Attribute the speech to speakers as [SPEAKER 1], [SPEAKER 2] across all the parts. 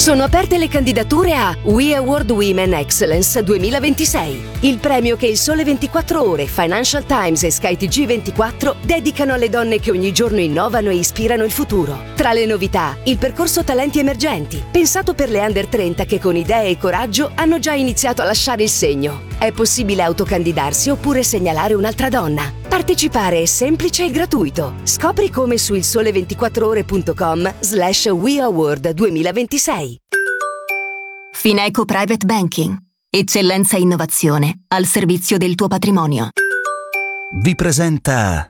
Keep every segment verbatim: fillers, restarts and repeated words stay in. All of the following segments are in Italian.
[SPEAKER 1] Sono aperte le candidature a We Award Women Excellence duemilaventisei, il premio che il Sole ventiquattro Ore, Financial Times e Sky T G ventiquattro dedicano alle donne che ogni giorno innovano e ispirano il futuro. Tra le novità, il percorso Talenti Emergenti, pensato per le under trenta che con idee e coraggio hanno già iniziato a lasciare il segno. È possibile autocandidarsi oppure segnalare un'altra donna. Partecipare è semplice e gratuito. Scopri come su il sole ventiquattro ore punto com slash We Award duemilaventisei.
[SPEAKER 2] Fineco Private Banking. Eccellenza e innovazione al servizio del tuo patrimonio.
[SPEAKER 3] Vi presenta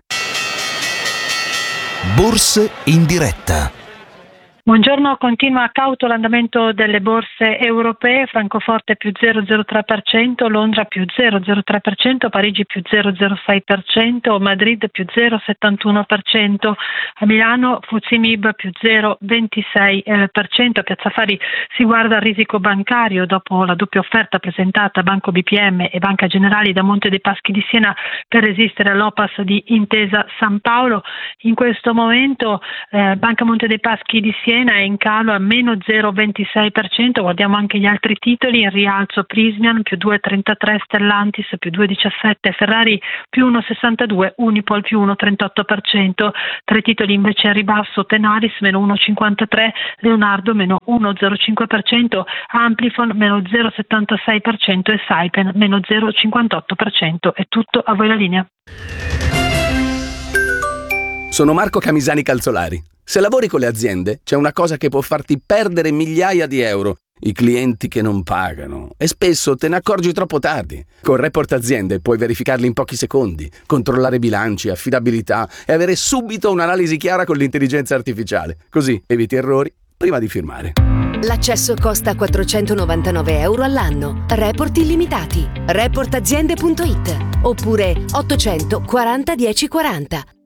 [SPEAKER 3] Borse in diretta.
[SPEAKER 4] Buongiorno, continua cauto l'andamento delle borse europee, Francoforte più zero virgola zero tre per cento, Londra più zero virgola zero tre per cento, Parigi più zero virgola zero sei per cento, Madrid più zero virgola settantuno per cento, a Milano F T S E M I B più zero virgola ventisei per cento, a Piazza Affari si guarda al risico bancario dopo la doppia offerta presentata a Banco B P M e Banca Generali da Monte dei Paschi di Siena per resistere all'O P A S di Intesa San Paolo. In questo momento eh, Banca Monte dei Paschi di Siena è in calo a meno zero virgola ventisei per cento, guardiamo anche gli altri titoli, in rialzo Prysmian più due virgola trentatré, Stellantis più due virgola diciassette, Ferrari più uno virgola sessantadue, Unipol più uno virgola trentotto per cento, tre titoli invece a ribasso, Tenaris meno uno virgola cinquantatré, Leonardo meno uno virgola zero cinque per cento, Amplifon meno zero virgola settantasei per cento e Saipem meno zero virgola cinquantotto per cento. È tutto, a voi la linea.
[SPEAKER 5] Sono Marco Camisani Calzolari. Se lavori con le aziende, c'è una cosa che può farti perdere migliaia di euro: i clienti che non pagano. E spesso te ne accorgi troppo tardi. Con Report Aziende puoi verificarli in pochi secondi, controllare bilanci, affidabilità e avere subito un'analisi chiara con l'intelligenza artificiale. Così eviti errori prima di firmare.
[SPEAKER 1] L'accesso costa quattrocentonovantanove euro all'anno. Report illimitati. report aziende punto it oppure ottocento quaranta dieci quaranta.